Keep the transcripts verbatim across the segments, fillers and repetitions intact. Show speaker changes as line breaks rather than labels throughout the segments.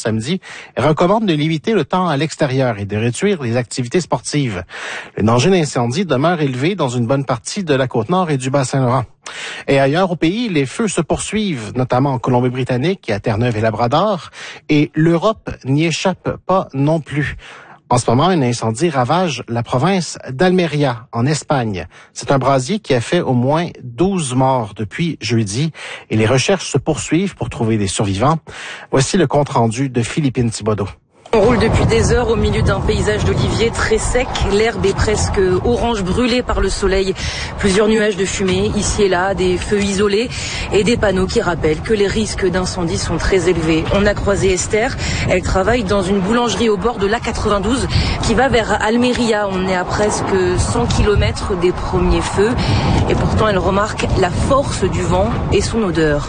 samedi recommande de limiter le temps à l'extérieur et de réduire les activités sportives. Le danger d'incendie demeure élevé dans une bonne partie de la Côte-Nord et du Bas-Saint-Laurent. Et ailleurs au pays, les feux se poursuivent, notamment en Colombie-Britannique et à Terre-Neuve et Labrador, et l'Europe n'y échappe pas non plus. En ce moment, un incendie ravage la province d'Almeria, en Espagne. C'est un brasier qui a fait au moins douze morts depuis jeudi et les recherches se poursuivent pour trouver des survivants. Voici le compte-rendu de Philippine Thibodeau.
On roule depuis des heures au milieu d'un paysage d'oliviers très sec. L'herbe est presque orange, brûlée par le soleil. Plusieurs nuages de fumée, ici et là, des feux isolés et des panneaux qui rappellent que les risques d'incendie sont très élevés. On a croisé Esther. Elle travaille dans une boulangerie au bord de l'A quatre-vingt-douze qui va vers Almeria. On est à presque cent kilomètres des premiers feux. Et pourtant, elle remarque la force du vent et son odeur.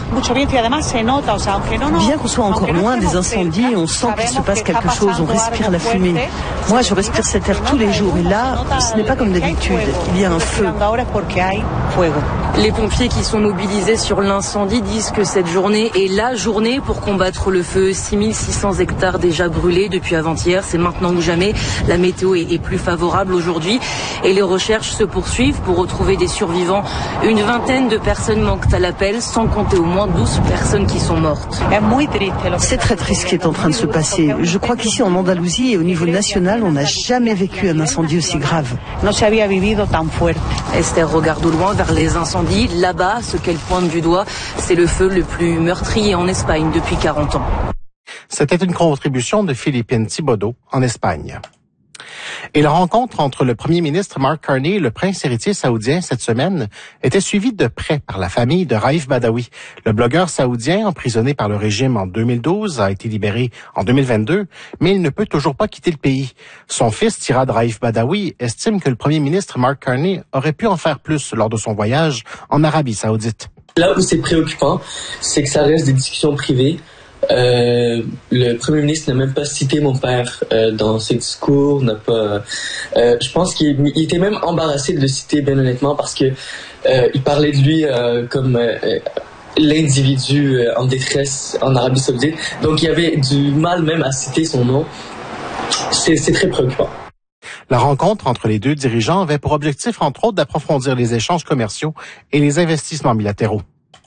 Bien qu'on soit encore loin des incendies, on sent qu'il se passe quelque chose. On respire la fumée. Moi, je respire cet air tous les jours. Et là, ce n'est pas comme d'habitude. Il y a un feu.
Les pompiers qui sont mobilisés sur l'incendie disent que cette journée est la journée pour combattre le feu. six mille six cents hectares déjà brûlés depuis avant-hier. C'est maintenant ou jamais. La météo est plus favorable aujourd'hui. Et les recherches se poursuivent pour retrouver des survivants. Une vingtaine de personnes manquent à l'appel, sans compter au moins douze personnes qui sont mortes.
C'est très triste ce qui est en train de se passer. Je crois qu'ici en Andalousie et au niveau national, on n'a jamais vécu un incendie aussi grave.
Esther regarde au loin vers les incendies. Là-bas, ce qu'elle pointe du doigt, c'est le feu le plus meurtrier en Espagne depuis quarante ans.
C'était une contribution de Philippine Thibodeau en Espagne. Et la rencontre entre le premier ministre Mark Carney et le prince héritier saoudien cette semaine était suivie de près par la famille de Raif Badawi. Le blogueur saoudien, emprisonné par le régime en deux mille douze, a été libéré en deux mille vingt-deux, mais il ne peut toujours pas quitter le pays. Son fils, Tirad Raif Badawi, estime que le premier ministre Mark Carney aurait pu en faire plus lors de son voyage en Arabie saoudite.
Là où c'est préoccupant, c'est que ça reste des discussions privées. Euh, le premier ministre n'a même pas cité mon père euh, dans ses discours, n'a pas. Euh, je pense qu'il il était même embarrassé de le citer, bien honnêtement, parce que euh, il parlait de lui euh, comme euh, l'individu euh, en détresse en Arabie Saoudite. Donc il y avait du mal même à citer son nom. C'est, c'est très préoccupant.
La rencontre entre les deux dirigeants avait pour objectif, entre autres, d'approfondir les échanges commerciaux et les investissements bilatéraux.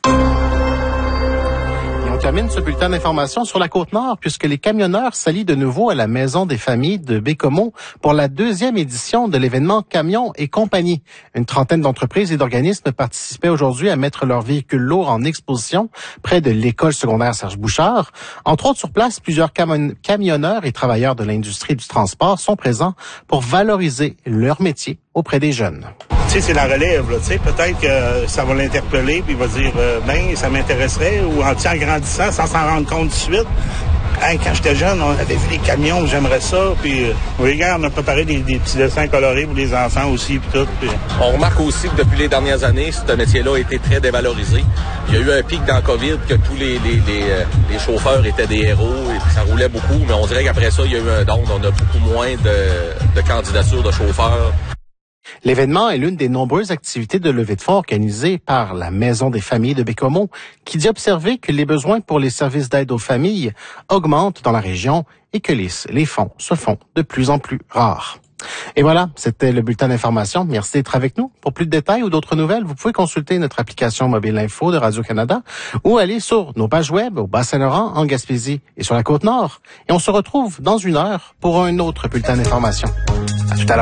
On termine ce bulletin d'information sur la Côte-Nord puisque les camionneurs s'allient de nouveau à la Maison des familles de Baie-Comeau pour la deuxième édition de l'événement Camions et compagnie. Une trentaine d'entreprises et d'organismes participaient aujourd'hui à mettre leurs véhicules lourds en exposition près de l'école secondaire Serge Bouchard. Entre autres, sur place, plusieurs cam- camionneurs et travailleurs de l'industrie du transport sont présents pour valoriser leur métier auprès des jeunes.
Tu sais, c'est la relève, là, tu sais, peut-être que ça va l'interpeller, puis il va dire, euh, ben, ça m'intéresserait, ou en, en grandissant, sans s'en rendre compte tout de suite. Hey, quand j'étais jeune, on avait vu des camions, j'aimerais ça, puis euh, oui, regarde, on a préparé des, des petits dessins colorés pour les enfants aussi, puis tout. Pis...
On remarque aussi que depuis les dernières années, ce métier-là a été très dévalorisé. Il y a eu un pic dans le COVID que tous les, les, les, les chauffeurs étaient des héros, et puis ça roulait beaucoup, mais on dirait qu'après ça, il y a eu un don, on a beaucoup moins de, de candidatures de chauffeurs.
L'événement est l'une des nombreuses activités de levée de fonds organisées par la Maison des familles de Baie-Comeau, qui dit observer que les besoins pour les services d'aide aux familles augmentent dans la région et que les, les fonds se font de plus en plus rares. Et voilà, c'était le bulletin d'information. Merci d'être avec nous. Pour plus de détails ou d'autres nouvelles, vous pouvez consulter notre application mobile info de Radio-Canada ou aller sur nos pages web au Bas-Saint-Laurent, en Gaspésie et sur la Côte-Nord. Et on se retrouve dans une heure pour un autre bulletin d'information. À tout à l'heure.